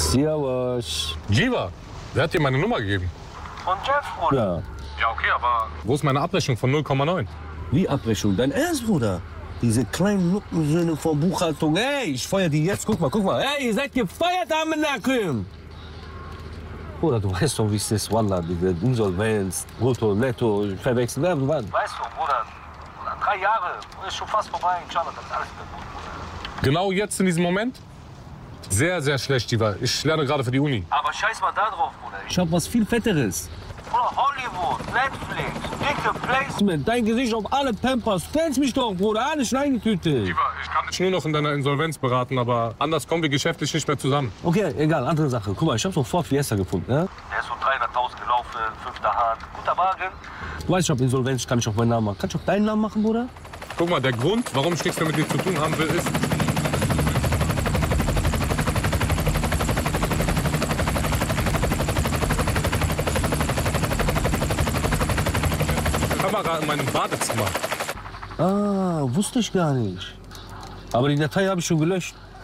Servus. Jiva, wer hat dir meine Nummer gegeben? Von Jeff, Bruder. Ja. Ja, okay, aber wo ist meine Abrechnung von 0,9? Wie Abrechnung? Dein Ernst, Bruder? Diese kleinen Nuckensöhne von Buchhaltung. Ey, ich feuer die jetzt. Guck mal. Ey, ihr seid gefeiert am Nacken. Bruder, du weißt doch, wie es ist. Wallah, diese Insolvenz, Brutto, Netto, verwechseln. Weißt du, Bruder, 3 Jahre ist schon fast vorbei. Inshallah, das ist alles gut, Bruder. Genau jetzt in diesem Moment? Sehr, sehr schlecht, Jiva. Ich lerne gerade für die Uni. Aber scheiß mal da drauf, Bruder. Ich hab was viel Fetteres. Bruder, Hollywood, Netflix, dicke Placement. Dein Gesicht auf alle Pampers. Kennst mich doch, Bruder. Alles reingetütet. Jiva, ich kann dich nur noch in deiner Insolvenz beraten, aber anders kommen wir geschäftlich nicht mehr zusammen. Okay, egal, andere Sache. Guck mal, ich hab so Ford Fiesta gefunden, ja? Der ist so 300.000 gelaufen, 5. Hand. Guter Wagen. Du weißt, ich hab Insolvenz, kann ich auch meinen Namen machen. Kannst du auch deinen Namen machen, Bruder? Guck mal, der Grund, warum ich nichts mehr mit dir zu tun haben will, ist... Kamera in meinem Badezimmer. Ah, wusste ich gar nicht. Aber die Datei habe ich schon gelöscht.